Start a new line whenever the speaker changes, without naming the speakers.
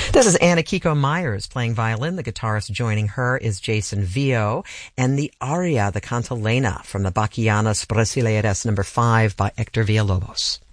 This is Anna Kiko Myers playing violin. The guitarist joining her is Jason Vio, and the aria, the cantilena, from the Bachianas Brasileiras No. 5 by Hector Villalobos.